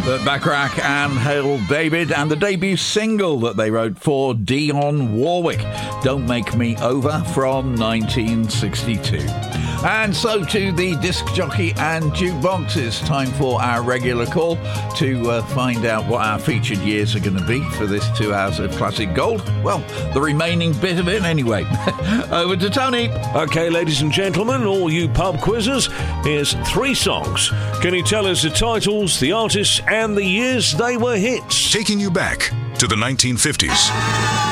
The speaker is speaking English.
The Backrack and Hail David, and the debut single that they wrote for Dionne Warwick, Don't Make Me Over, from 1962. And so to the disc jockey and jukebox. It's time for our regular call to find out what our featured years are going to be for this 2 hours of classic gold. Well, the remaining bit of it anyway. Over to Tony. OK, ladies and gentlemen, all you pub quizzers, here's 3 songs. Can you tell us the titles, the artists and the years they were hits? Taking you back to the 1950s.